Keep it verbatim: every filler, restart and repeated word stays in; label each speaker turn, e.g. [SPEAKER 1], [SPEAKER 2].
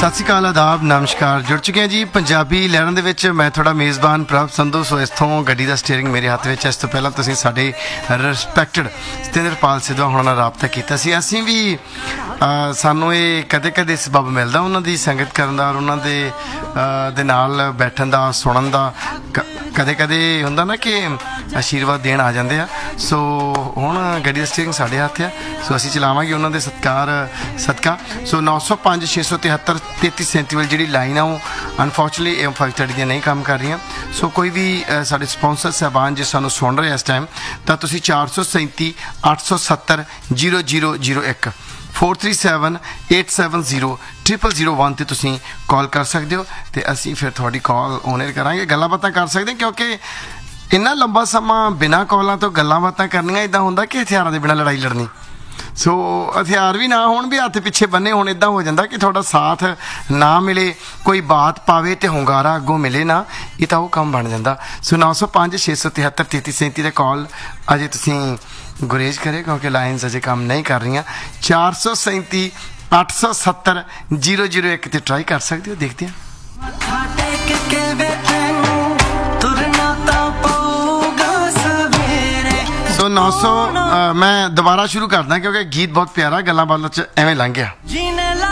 [SPEAKER 1] सत श्री अकाल, आदाब, नमस्कार। जुड़ चुके हैं जी पंजाबी लहरां दे विच। मैं थोड़ा मेज़बान प्रभ संधू। सो इत्थों गड्डी दा स्टीयरिंग मेरे हत्थ विच। इस तो पहला तुसीं साडे रिस्पैक्टड सतिंदरपाल सिद्धवा होणां नाल राबता कीता सी। असीं भी सानूं ये कदे कदे सबब मिलदा उन्हां दी संगत करन दा, उन्हां दे दे नाल बैठण दा, सुणन दा। कदे कदे हुंदा ना कि आशीर्वाद देण आ जांदे आ। सो हुण गड्डी दा स्टीयरिंग साडे हत्थ आ। सो असीं चलावांगे उन्हां दे सत्कार सदका। सो नौ सौ पंज छे सौ तिहत्तर तेती सैंती वाली जी लाइन आ अनफॉर्चुनेटली एम फाइव थर्टी दी नहीं काम कर रही। सो कोई भी साढ़े स्पॉन्सर साहबान जो सानू सुन रहे इस टाइम, तो तुसी चार सौ सैंती अठ सौ सत्तर जीरो जीरो जीरो एक four three seven eight seven zero triple zero one ते तुसी कॉल कर सकते हो। तो असी फिर थोड़ी कॉल ऑनर करांगे, गल्लां बातां कर सकते हैं, क्योंकि इन्ना लंबा समा बिना कॉलों तो गल्लां बातां करनियां इदां हुंदा कि हथियारां दे बिना लड़ाई लड़नी। सो हथियार भी ना होण, भी हत्थ पिछे बन्ने होण, इदां हो जाता कि थोड़ा साथ ना मिले, कोई बात पावे तो हुंगारा अगों मिले ना, ये तो वो काम बन जाता। सो नौ सौ पाँच छे सौ तिहत्तर तेती सैंती कॉल अजे तुसीं गुरेज करे, क्योंकि लाइन्स अजे काम नहीं कर रही। चार सौ सैंती अठ सौ सत्तर जीरो जीरो एक ते ट्राई कर सकते हो। देखते हैं। तो नौ सौ मैं दोबारा शुरू करदा, क्योंकि गीत बहुत प्यारा, गल्लां बातां च एवें लंघ गया।